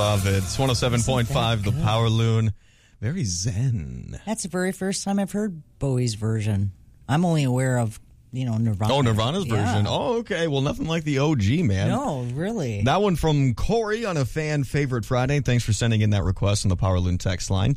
love it. It's 107.5, the Power Loon. Very zen. That's the very first time I've heard Bowie's version. I'm only aware of, Nirvana. Oh, Nirvana's version. Oh, okay. Well, nothing like the OG, man. No, really. That one from Corey on a Fan Favorite Friday. Thanks for sending in that request on the Power Loon text line,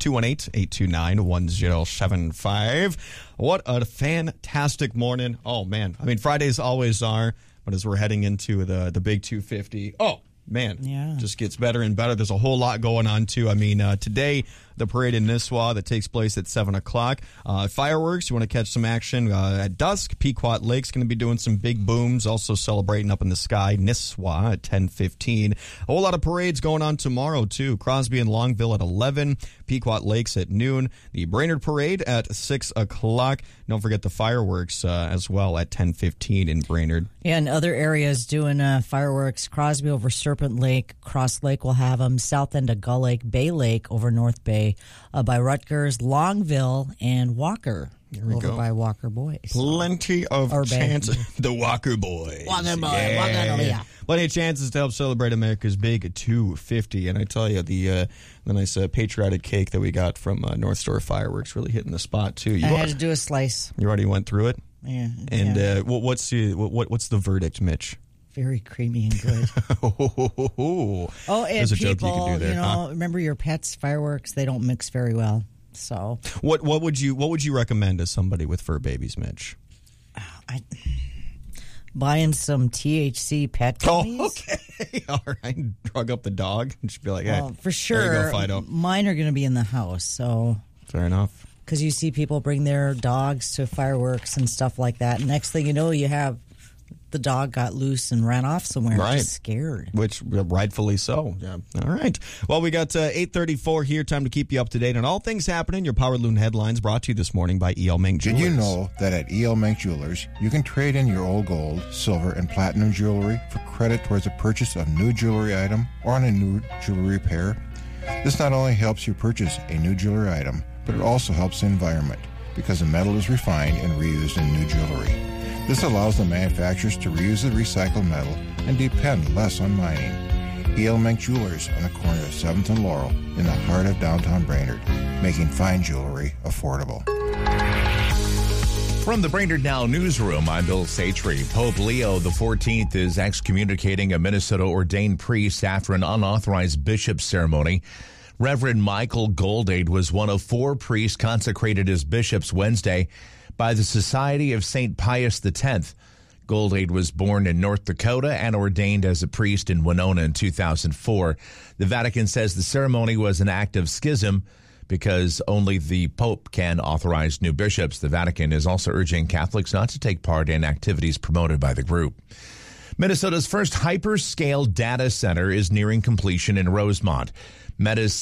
218-829-1075. What a fantastic morning. Oh, man. I mean, Fridays always are, but as we're heading into the big 250, man, just gets better and better. There's a whole lot going on, too. I mean, today, the parade in Nisswa that takes place at 7 o'clock. Fireworks, you want to catch some action at dusk. Pequot Lake's going to be doing some big booms, also celebrating up in the sky. Nisswa at 10:15. A whole lot of parades going on tomorrow, too. Crosby and Longville at 11. Pequot Lakes at noon. The Brainerd Parade at 6 o'clock. Don't forget the fireworks as well at 10:15 in Brainerd. Yeah, and other areas doing fireworks. Crosby over Serpent Lake. Cross Lake will have them. South end of Gull Lake. Bay Lake over North Bay. By Rutgers, Longville, and Walker. Over by Walker Boys. Plenty of chances. The Walker Boys. Walker Boys. Plenty of chances to help celebrate America's big 250. And I tell you, the nice patriotic cake that we got from North Store Fireworks really hitting the spot, too. I had to do a slice. You already went through it? Yeah. And what's the verdict, Mitch? Very creamy and good. And people, remember your pets' fireworks, they don't mix very well. So what would you recommend to somebody with fur babies, Mitch? Buying some THC pet gummies. Oh, okay. All right. Drug up the dog and just be like, hey, for sure. There you go, Fido. Mine are going to be in the house, so. Fair enough. Because you see people bring their dogs to fireworks and stuff like that. And next thing you know, you have the dog got loose and ran off somewhere. Right. Just scared. Which, rightfully so. Yeah. All right. Well, we got 8:34 here. Time to keep you up to date on all things happening. Your Power Loon headlines brought to you this morning by E.L. Menk Jewelers. Did you know that at E.L. Menk Jewelers, you can trade in your old gold, silver, and platinum jewelry for credit towards the purchase of new jewelry item or on a new jewelry pair? This not only helps you purchase a new jewelry item, but it also helps the environment because the metal is refined and reused in new jewelry. This allows the manufacturers to reuse the recycled metal and depend less on mining. E.L. Menk Jewelers on the corner of 7th and Laurel in the heart of downtown Brainerd, making fine jewelry affordable. From the Brainerd Now newsroom, I'm Bill Satry. Pope Leo XIV is excommunicating a Minnesota ordained priest after an unauthorized bishop ceremony. Reverend Michael Goldade was one of 4 priests consecrated as bishops Wednesday by the Society of St. Pius X. Goldade was born in North Dakota and ordained as a priest in Winona in 2004. The Vatican says the ceremony was an act of schism because only the Pope can authorize new bishops. The Vatican is also urging Catholics not to take part in activities promoted by the group. Minnesota's first hyperscale data center is nearing completion in Rosemont. Meta's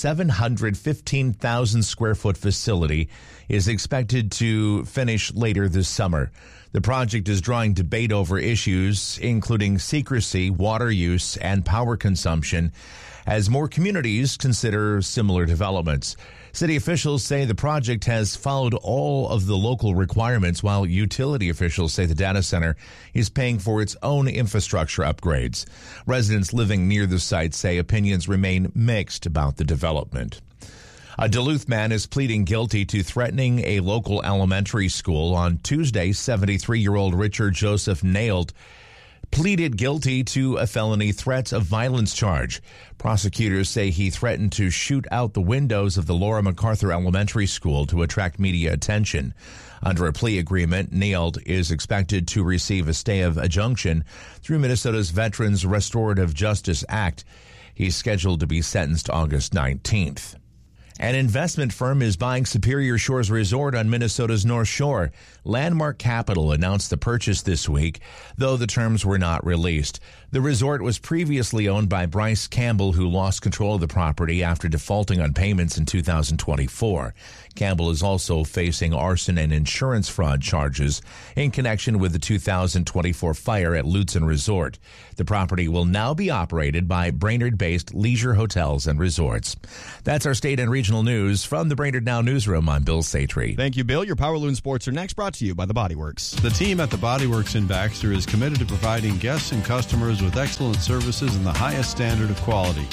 715,000 square foot facility is expected to finish later this summer. The project is drawing debate over issues including secrecy, water use, and power consumption as more communities consider similar developments. City officials say the project has followed all of the local requirements, while utility officials say the data center is paying for its own infrastructure upgrades. Residents living near the site say opinions remain mixed about the development. A Duluth man is pleading guilty to threatening a local elementary school. On Tuesday, 73-year-old Richard Joseph Nailed pleaded guilty to a felony threats of violence charge. Prosecutors say he threatened to shoot out the windows of the Laura MacArthur Elementary School to attract media attention. Under a plea agreement, Nailed is expected to receive a stay of adjunction through Minnesota's Veterans Restorative Justice Act. He's scheduled to be sentenced August 19th. An investment firm is buying Superior Shores Resort on Minnesota's North Shore. Landmark Capital announced the purchase this week, though the terms were not released. The resort was previously owned by Bryce Campbell, who lost control of the property after defaulting on payments in 2024. Campbell is also facing arson and insurance fraud charges in connection with the 2024 fire at Lutzen Resort. The property will now be operated by Brainerd-based Leisure Hotels and Resorts. That's our state and regional news from the Brainerd Now newsroom. I'm Bill Satry. Thank you, Bill. Your Power Loon Sports are next, brought to you by the Body Works. The team at the Body Works in Baxter is committed to providing guests and customers with excellent services and the highest standard of quality.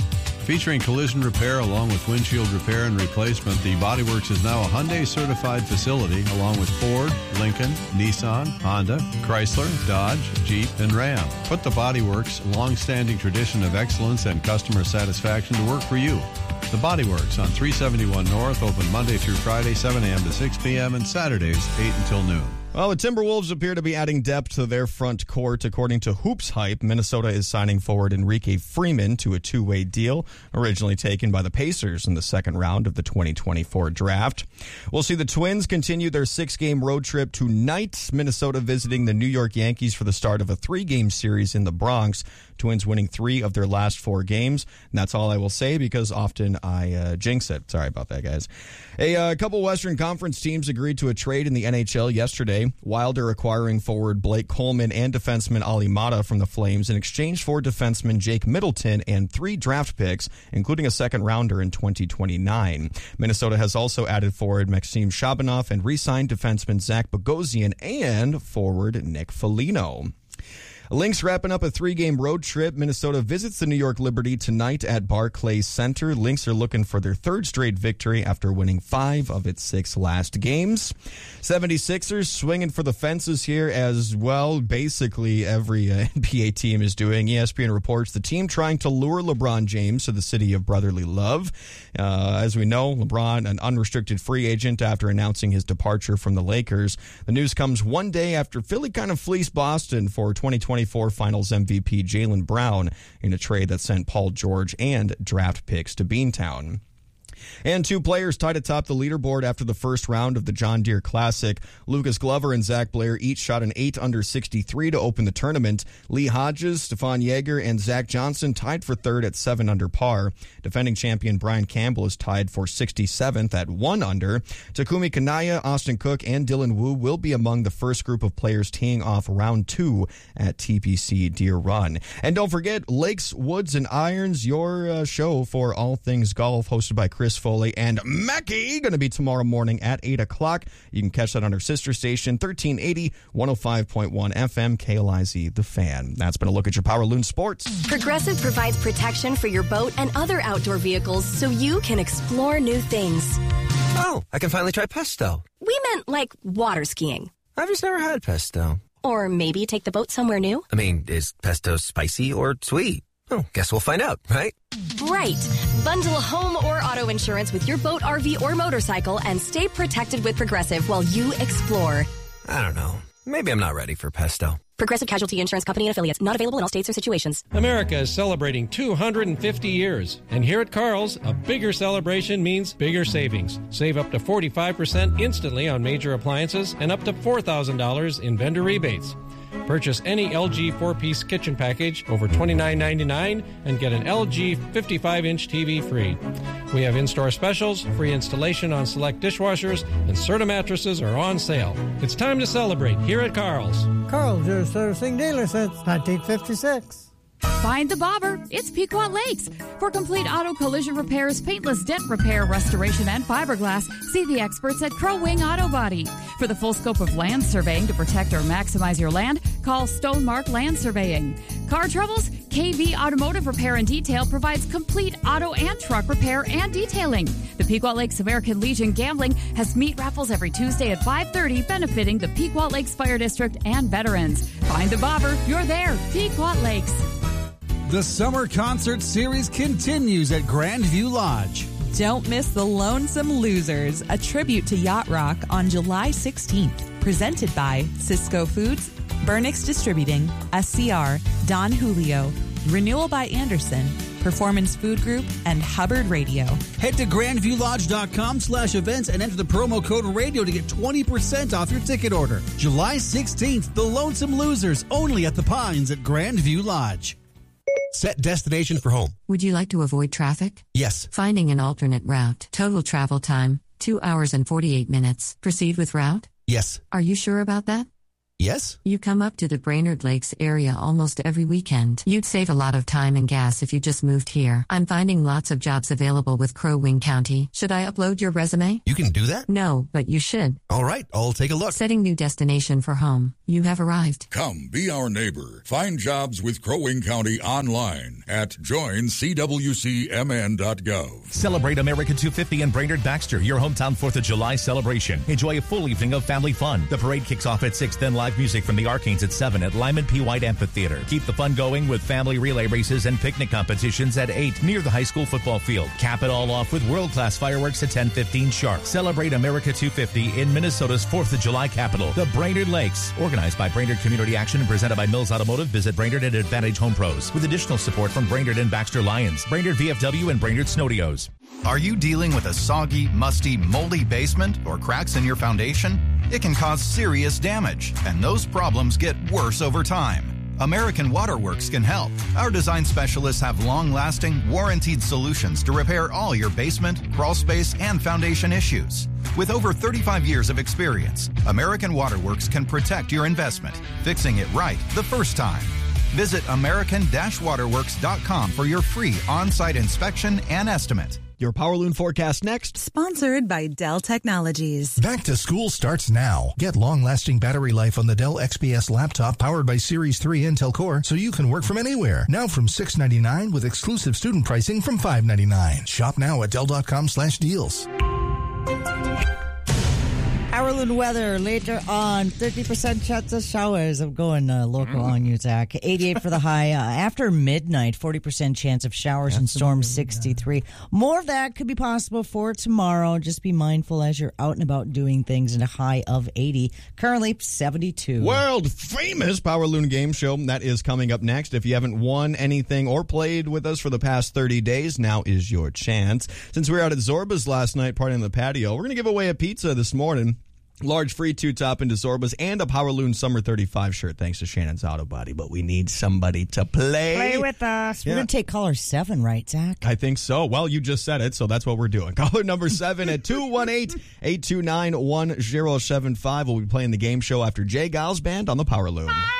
Featuring collision repair along with windshield repair and replacement, the Body Works is now a Hyundai certified facility along with Ford, Lincoln, Nissan, Honda, Chrysler, Dodge, Jeep, and Ram. Put the Body Works' long-standing tradition of excellence and customer satisfaction to work for you. The Body Works on 371 North, open Monday through Friday, 7 a.m. to 6 p.m. and Saturdays, 8 until noon. Well, the Timberwolves appear to be adding depth to their front court. According to Hoops Hype, Minnesota is signing forward Enrique Freeman to a two-way deal, originally taken by the Pacers in the second round of the 2024 draft. We'll see the Twins continue their 6-game road trip tonight. Minnesota visiting the New York Yankees for the start of a 3-game series in the Bronx. Twins winning 3 of their last 4 games. And that's all I will say because often I jinx it. Sorry about that, guys. A couple Western Conference teams agreed to a trade in the NHL yesterday. Wilder acquiring forward Blake Coleman and defenseman Ali Mata from the Flames in exchange for defenseman Jake Middleton and 3 draft picks, including a second-rounder in 2029. Minnesota has also added forward Maxim Shabanov and re-signed defenseman Zach Bogosian and forward Nick Foligno. Lynx wrapping up a 3-game road trip. Minnesota visits the New York Liberty tonight at Barclays Center. Lynx are looking for their 3rd straight victory after winning 5 of its 6 last games. 76ers swinging for the fences here as well. Basically, every NBA team is doing. ESPN reports the team trying to lure LeBron James to the city of brotherly love. As we know, LeBron, an unrestricted free agent after announcing his departure from the Lakers. The news comes one day after Philly kind of fleeced Boston for 2024 Finals MVP Jaylen Brown in a trade that sent Paul George and draft picks to Beantown. And 2 players tied atop the leaderboard after the first round of the John Deere Classic. Lucas Glover and Zach Blair each shot an 8 under 63 to open the tournament. Lee Hodges, Stefan Yeager, and Zach Johnson tied for 3rd at 7 under par. Defending champion Brian Campbell is tied for 67th at 1 under. Takumi Kanaya, Austin Cook, and Dylan Wu will be among the first group of players teeing off round 2 at TPC Deere Run. And don't forget, Lakes, Woods, and Irons, your show for all things golf, hosted by Chris Foley and Mackie, going to be tomorrow morning at 8 o'clock. You can catch that on our sister station, 1380, 105.1 FM, KLIZ, The Fan. That's been a look at your Power Loon Sports. Progressive provides protection for your boat and other outdoor vehicles so you can explore new things. Oh, I can finally try pesto. We meant like water skiing. I've just never had pesto. Or maybe take the boat somewhere new. I mean, is pesto spicy or sweet? Oh, guess we'll find out, right? Right. Bundle home or auto insurance with your boat, RV, or motorcycle and stay protected with Progressive while you explore. I don't know. Maybe I'm not ready for pesto. Progressive Casualty Insurance Company and Affiliates. Not available in all states or situations. America is celebrating 250 years. And here at Carl's, a bigger celebration means bigger savings. Save up to 45% instantly on major appliances and up to $4,000 in vendor rebates. Purchase any LG 4-piece kitchen package over $29.99 and get an LG 55-inch TV free. We have in-store specials, free installation on select dishwashers, and Serta mattresses are on sale. It's time to celebrate here at Carl's. Carl's, your servicing dealer since 1956. Find the bobber. It's Pequot Lakes. For complete auto collision repairs, paintless dent repair, restoration, and fiberglass, see the experts at Crow Wing Auto Body. For the full scope of land surveying to protect or maximize your land, call Stonemark Land Surveying. Car troubles? KV Automotive Repair and Detail provides complete auto and truck repair and detailing. The Pequot Lakes American Legion Gambling has meat raffles every Tuesday at 5:30, benefiting the Pequot Lakes Fire District and veterans. Find the bobber. You're there. Pequot Lakes. The Summer Concert Series continues at Grandview Lodge. Don't miss The Lonesome Losers, a tribute to yacht rock on July 16th. Presented by Cisco Foods, Burnix Distributing, SCR, Don Julio, Renewal by Anderson, Performance Food Group, and Hubbard Radio. Head to grandviewlodge.com/events and enter the promo code radio to get 20% off your ticket order. July 16th, The Lonesome Losers, only at the Pines at Grandview Lodge. Set destination for home. Would you like to avoid traffic? Yes. Finding an alternate route. Total travel time, 2 hours and 48 minutes. Proceed with route? Yes. Are you sure about that? Yes? You come up to the Brainerd Lakes area almost every weekend. You'd save a lot of time and gas if you just moved here. I'm finding lots of jobs available with Crow Wing County. Should I upload your resume? You can do that? No, but you should. All right, I'll take a look. Setting new destination for home. You have arrived. Come be our neighbor. Find jobs with Crow Wing County online at joincwcmn.gov. Celebrate America 250 in Brainerd Baxter, your hometown 4th of July celebration. Enjoy a full evening of family fun. The parade kicks off at 6, then live music from the Arcanes at 7 at Lyman P. White Amphitheater. Keep the fun going with family relay races and picnic competitions at 8 near the high school football field. Cap it all off with world-class fireworks at 10:15 sharp. Celebrate America 250 in Minnesota's 4th of July capital, the Brainerd Lakes. Organized by Brainerd Community Action and presented by Mills Automotive. Visit Brainerd at Advantage Home Pros with additional support from Brainerd and Baxter Lions, Brainerd VFW, and Brainerd Snowdeos. Are you dealing with a soggy, musty, moldy basement or cracks in your foundation? It can cause serious damage, and those problems get worse over time. American Waterworks can help. Our design specialists have long-lasting, warranted solutions to repair all your basement, crawl space, and foundation issues. With over 35 years of experience, American Waterworks can protect your investment, fixing it right the first time. Visit American-Waterworks.com for your free on-site inspection and estimate. Your Power Loon forecast next. Sponsored by Dell Technologies. Back to school starts now. Get long-lasting battery life on the Dell XPS laptop powered by Series 3 Intel Core so you can work from anywhere. Now from $699 with exclusive student pricing from $599. Shop now at Dell.com/deals. Power Loon weather later on. 30% chance of showers. I'm going local on you, Zach. 88 for the high. After midnight, 40% chance of showers and storms, 63. More of that could be possible for tomorrow. Just be mindful as you're out and about doing things, and a high of 80. Currently 72. World famous Power Loon game show. That is coming up next. If you haven't won anything or played with us for the past 30 days, now is your chance. Since we were out at Zorba's last night partying on the patio, we're going to give away a pizza this morning. Large free 2-top into Zorba's and a Power Loon Summer 35 shirt thanks to Shannon's Auto Body. But we need somebody to play. Play with us. We're going to take caller 7, right, Zach? I think so. Well, you just said it, so that's what we're doing. Caller number 7 at 218-829-1075. We'll be playing the game show after Jay Giles Band on the Power Loon.